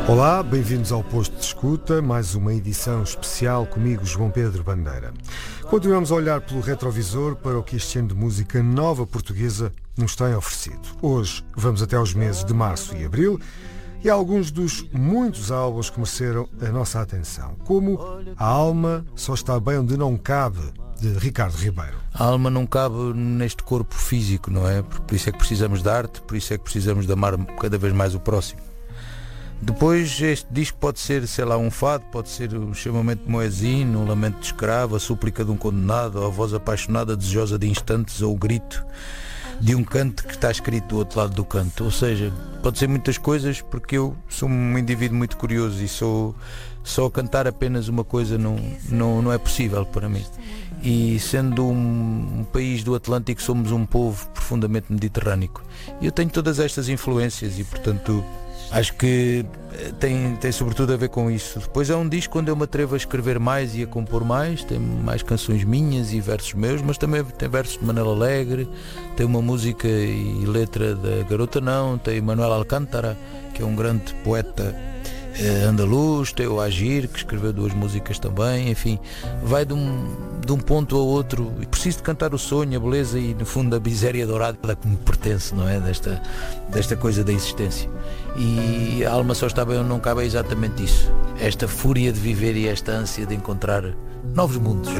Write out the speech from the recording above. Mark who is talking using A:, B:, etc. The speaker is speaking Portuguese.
A: Olá, bem-vindos ao Posto de Escuta, mais uma edição especial comigo, João Pedro Bandeira. Continuamos a olhar pelo retrovisor para o que este ano de música nova portuguesa nos tem oferecido. Hoje vamos até aos meses de março e abril e há alguns dos muitos álbuns que mereceram a nossa atenção, como A Alma Só Está Bem Onde Não Cabe, de Ricardo Ribeiro.
B: A alma não cabe neste corpo físico, não é? Por isso é que precisamos de arte, por isso é que precisamos de amar cada vez mais o próximo. Depois este disco pode ser, sei lá, um fado, pode ser o chamamento de Moezino, um lamento de escravo, a súplica de um condenado, ou a voz apaixonada, desejosa de instantes, ou o grito de um canto que está escrito do outro lado do canto. Ou seja, pode ser muitas coisas, porque eu sou um indivíduo muito curioso e só cantar apenas uma coisa não é possível para mim. E sendo um país do Atlântico, somos um povo profundamente mediterrâneo. E eu tenho todas estas influências e, portanto, acho que tem sobretudo a ver com isso. Depois é um disco onde eu me atrevo a escrever mais e a compor mais. Tem mais canções minhas e versos meus, mas também tem versos de Manel Alegre, tem uma música e letra da Garota Não, tem Manuel Alcântara, que é um grande poeta andaluz, tem o Agir, que escreveu 2 músicas também. Enfim, vai de um ponto ao outro e preciso de cantar o sonho, a beleza e, no fundo, a miséria dourada que me pertence, não é? Desta coisa da existência. E A Alma Só Está Bem Onde Não Cabe é exatamente isso, esta fúria de viver e esta ânsia de encontrar novos mundos.